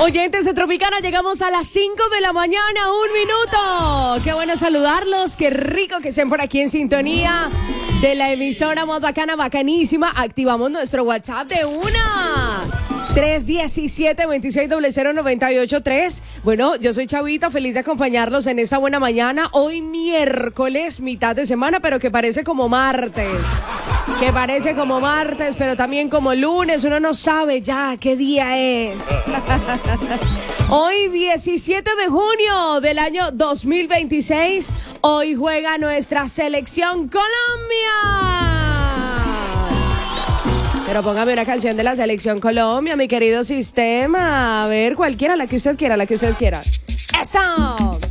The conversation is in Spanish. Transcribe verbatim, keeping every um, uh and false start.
Oyentes de Tropicana, llegamos a las cinco de la mañana, un minuto. Qué bueno saludarlos, qué rico que estén por aquí en sintonía de la emisora más bacana, bacanísima. Activamos nuestro WhatsApp de una. tres uno siete, dos seis cero cero, nueve ocho tres. Bueno, yo soy Chavita, feliz de acompañarlos en esta buena mañana. Hoy miércoles, mitad de semana, pero que parece como martes. Que parece como martes, pero también como lunes. Uno no sabe ya qué día es. Hoy, diecisiete de junio del año dos mil veintiséis. Hoy juega nuestra selección Colombia. Pero póngame una canción de la selección Colombia, mi querido sistema. A ver, cualquiera, la que usted quiera, la que usted quiera. ¡Eso!